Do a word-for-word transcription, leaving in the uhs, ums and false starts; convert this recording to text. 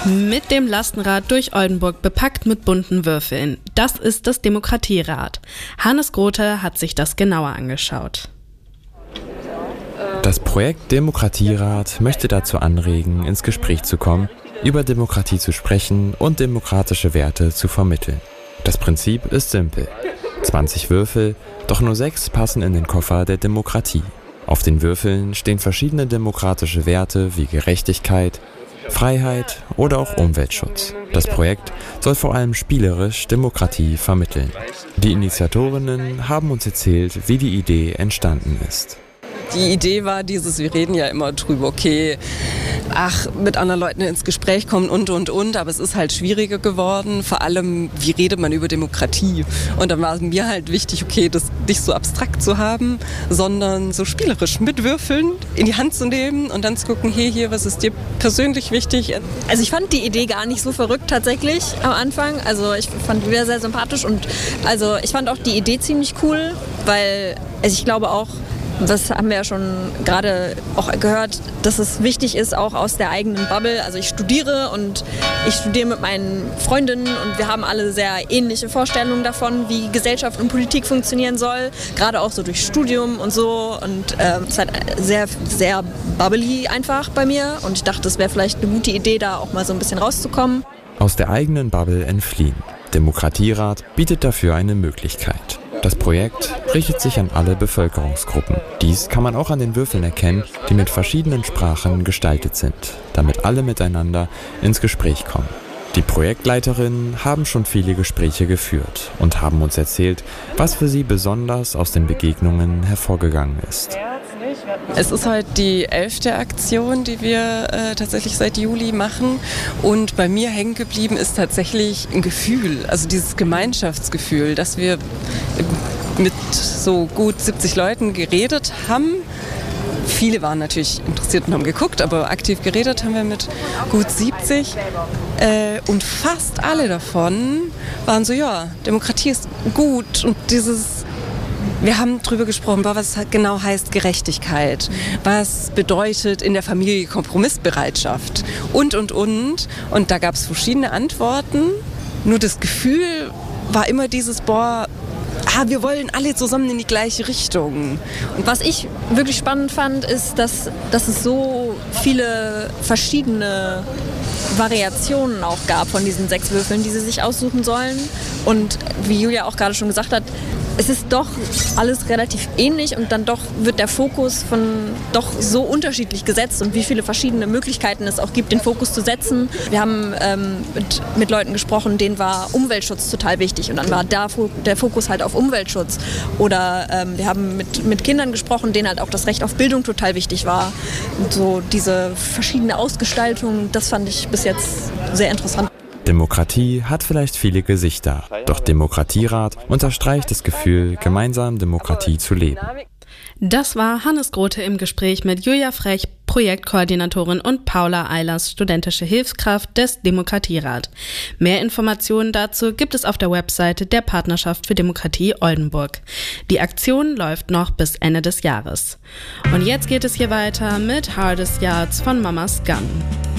Mit dem Lastenrad durch Oldenburg bepackt mit bunten Würfeln. Das ist das Demokratierad. Hannes Grote hat sich das genauer angeschaut. Das Projekt Demokratierad möchte dazu anregen, ins Gespräch zu kommen, über Demokratie zu sprechen und demokratische Werte zu vermitteln. Das Prinzip ist simpel. zwanzig Würfel, doch nur sechs passen in den Koffer der Demokratie. Auf den Würfeln stehen verschiedene demokratische Werte wie Gerechtigkeit, Freiheit oder auch Umweltschutz. Das Projekt soll vor allem spielerisch Demokratie vermitteln. Die Initiatorinnen haben uns erzählt, wie die Idee entstanden ist. Die Idee war dieses, wir reden ja immer drüber, okay, ach, mit anderen Leuten ins Gespräch kommen und, und, und, aber es ist halt schwieriger geworden, vor allem, wie redet man über Demokratie? Und dann war mir halt wichtig, okay, das nicht so abstrakt zu haben, sondern so spielerisch mit Würfeln in die Hand zu nehmen und dann zu gucken, hey, hier, was ist dir persönlich wichtig? Also ich fand die Idee gar nicht so verrückt tatsächlich am Anfang, also ich fand die sehr, sehr sympathisch und also ich fand auch die Idee ziemlich cool, weil also ich glaube auch, das haben wir ja schon gerade auch gehört, dass es wichtig ist, auch aus der eigenen Bubble. Also ich studiere und ich studiere mit meinen Freundinnen und wir haben alle sehr ähnliche Vorstellungen davon, wie Gesellschaft und Politik funktionieren soll. Gerade auch so durch Studium und so. Und ähm, es ist halt sehr, sehr bubbly einfach bei mir. Und ich dachte, es wäre vielleicht eine gute Idee, da auch mal so ein bisschen rauszukommen. Aus der eigenen Bubble entfliehen. Demokratierad bietet dafür eine Möglichkeit. Das Projekt richtet sich an alle Bevölkerungsgruppen. Dies kann man auch an den Würfeln erkennen, die mit verschiedenen Sprachen gestaltet sind, damit alle miteinander ins Gespräch kommen. Die Projektleiterinnen haben schon viele Gespräche geführt und haben uns erzählt, was für sie besonders aus den Begegnungen hervorgegangen ist. Es ist heute die elfte Aktion, die wir äh, tatsächlich seit Juli machen. Und bei mir hängen geblieben ist tatsächlich ein Gefühl, also dieses Gemeinschaftsgefühl, dass wir mit so gut siebzig Leuten geredet haben. Viele waren natürlich interessiert und haben geguckt, aber aktiv geredet haben wir mit gut siebzig. Äh, und fast alle davon waren so, ja, Demokratie ist gut und dieses... Wir haben darüber gesprochen, was genau heißt Gerechtigkeit, was bedeutet in der Familie Kompromissbereitschaft und, und, und. Und da gab es verschiedene Antworten. Nur das Gefühl war immer dieses, boah, ah, wir wollen alle zusammen in die gleiche Richtung. Und was ich wirklich spannend fand, ist, dass, dass es so viele verschiedene Variationen auch gab von diesen sechs Würfeln, die sie sich aussuchen sollen. Und wie Julia auch gerade schon gesagt hat, es ist doch alles relativ ähnlich und dann doch wird der Fokus von doch so unterschiedlich gesetzt und wie viele verschiedene Möglichkeiten es auch gibt, den Fokus zu setzen. Wir haben ähm, mit, mit Leuten gesprochen, denen war Umweltschutz total wichtig und dann war da der Fokus halt auf Umweltschutz. Oder ähm, wir haben mit, mit Kindern gesprochen, denen halt auch das Recht auf Bildung total wichtig war. Und so diese verschiedene Ausgestaltung, das fand ich bis jetzt sehr interessant. Demokratie hat vielleicht viele Gesichter, doch Demokratierad unterstreicht das Gefühl, gemeinsam Demokratie zu leben. Das war Hannes Grote im Gespräch mit Julia Frech, Projektkoordinatorin, und Paula Eilers, studentische Hilfskraft des Demokratierad. Mehr Informationen dazu gibt es auf der Webseite der Partnerschaft für Demokratie Oldenburg. Die Aktion läuft noch bis Ende des Jahres. Und jetzt geht es hier weiter mit Hardest Yards von Mama's Gun.